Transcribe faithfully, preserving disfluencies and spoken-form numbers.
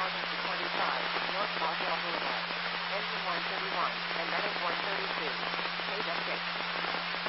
thousand twenty-five, North Boswell Boulevard. Engine one thirty-one, and medic one thirty-two. Page up six.